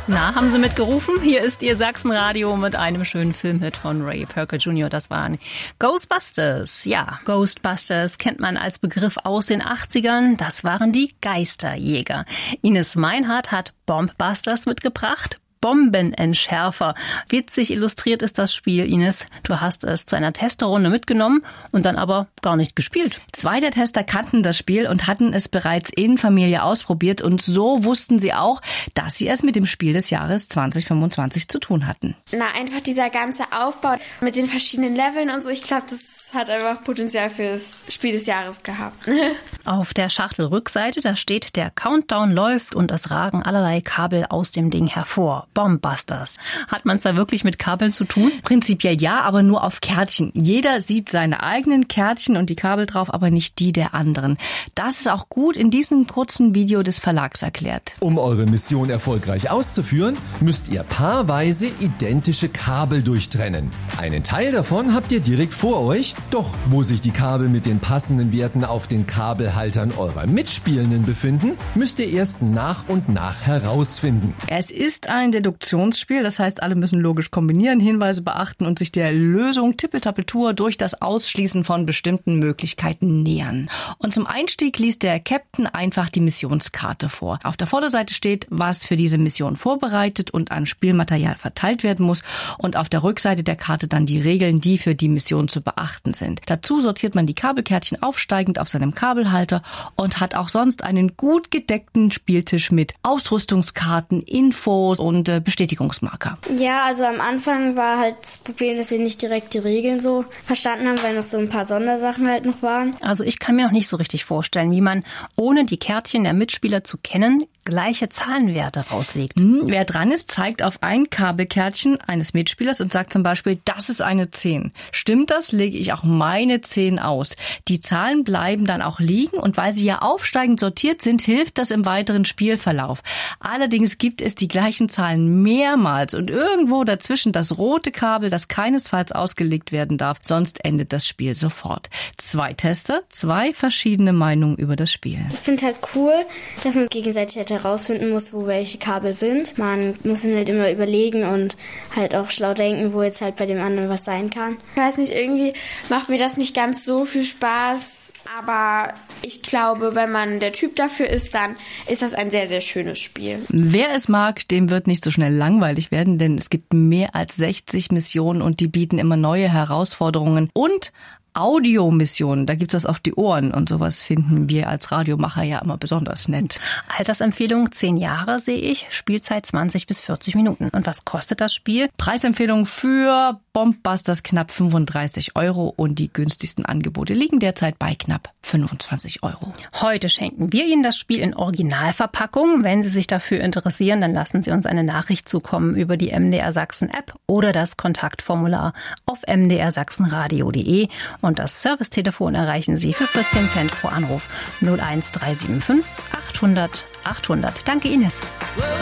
Na, haben Sie mitgerufen? Hier ist Ihr Sachsenradio mit einem schönen Filmhit von Ray Parker Jr. Das waren Ghostbusters. Ja, Ghostbusters kennt man als Begriff aus den 80ern. Das waren die Geisterjäger. Ines Meinhardt hat Bombbusters mitgebracht. Bombenentschärfer. Witzig illustriert ist das Spiel, Ines. Du hast es zu einer Testerrunde mitgenommen und dann aber gar nicht gespielt. 2 der Tester kannten das Spiel und hatten es bereits in Familie ausprobiert und so wussten sie auch, dass sie es mit dem Spiel des Jahres 2025 zu tun hatten. Einfach dieser ganze Aufbau mit den verschiedenen Leveln und so, ich glaube, das hat einfach Potenzial für das Spiel des Jahres gehabt. Auf der Schachtelrückseite, da steht, der Countdown läuft und es ragen allerlei Kabel aus dem Ding hervor. Bombbusters. Hat man es da wirklich mit Kabeln zu tun? Prinzipiell ja, aber nur auf Kärtchen. Jeder sieht seine eigenen Kärtchen und die Kabel drauf, aber nicht die der anderen. Das ist auch gut in diesem kurzen Video des Verlags erklärt. Um eure Mission erfolgreich auszuführen, müsst ihr paarweise identische Kabel durchtrennen. Einen Teil davon habt ihr direkt vor euch, doch wo sich die Kabel mit den passenden Werten auf den Kabelhaltern eurer Mitspielenden befinden, müsst ihr erst nach und nach herausfinden. Es ist ein Deduktionsspiel, das heißt, alle müssen logisch kombinieren, Hinweise beachten und sich der Lösung tippeltappeltour durch das Ausschließen von bestimmten Möglichkeiten nähern. Und zum Einstieg liest der Captain einfach die Missionskarte vor. Auf der Vorderseite steht, was für diese Mission vorbereitet und an Spielmaterial verteilt werden muss und auf der Rückseite der Karte dann die Regeln, die für die Mission zu beachten sind. Dazu sortiert man die Kabelkärtchen aufsteigend auf seinem Kabelhalter und hat auch sonst einen gut gedeckten Spieltisch mit Ausrüstungskarten, Infos und Bestätigungsmarker. Ja, also am Anfang war halt das Problem, dass wir nicht direkt die Regeln so verstanden haben, weil noch so ein paar Sondersachen halt noch waren. Also ich kann mir noch nicht so richtig vorstellen, wie man, ohne die Kärtchen der Mitspieler zu kennen, gleiche Zahlenwerte rauslegt. Wer dran ist, zeigt auf ein Kabelkärtchen eines Mitspielers und sagt zum Beispiel, das ist eine 10. Stimmt das, lege ich auch meine 10 aus. Die Zahlen bleiben dann auch liegen und weil sie ja aufsteigend sortiert sind, hilft das im weiteren Spielverlauf. Allerdings gibt es die gleichen Zahlen mehrmals und irgendwo dazwischen das rote Kabel, das keinesfalls ausgelegt werden darf, sonst endet das Spiel sofort. 2 Tester, 2 verschiedene Meinungen über das Spiel. Ich finde halt cool, dass man gegenseitig halt herausfinden muss, wo welche Kabel sind. Man muss dann halt immer überlegen und halt auch schlau denken, wo jetzt halt bei dem anderen was sein kann. Ich weiß nicht, irgendwie macht mir das nicht ganz so viel Spaß, aber ich glaube, wenn man der Typ dafür ist, dann ist das ein sehr, sehr schönes Spiel. Wer es mag, dem wird nicht so schnell langweilig werden, denn es gibt mehr als 60 Missionen und die bieten immer neue Herausforderungen und Audiomissionen, da gibt's das auf die Ohren und sowas finden wir als Radiomacher ja immer besonders nett. Altersempfehlung 10 Jahre sehe ich, Spielzeit 20 bis 40 Minuten. Und was kostet das Spiel? Preisempfehlung für Bombbusters knapp 35 € und die günstigsten Angebote liegen derzeit bei knapp 25 €. Heute schenken wir Ihnen das Spiel in Originalverpackung. Wenn Sie sich dafür interessieren, dann lassen Sie uns eine Nachricht zukommen über die MDR Sachsen App oder das Kontaktformular auf mdrsachsenradio.de. Und das Servicetelefon erreichen Sie für 14 Cent pro Anruf 01375 800 800. Danke, Ines.